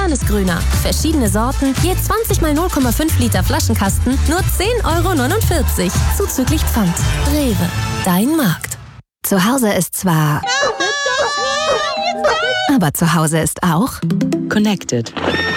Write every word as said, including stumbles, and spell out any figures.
alles grüner. Verschiedene Sorten, je zwanzig mal null Komma fünf Liter Flaschenkasten, nur zehn Euro neunundvierzig. Zuzüglich Pfand. Rewe, dein Markt. Zu Hause ist zwar... Aber zu Hause ist auch... Connected.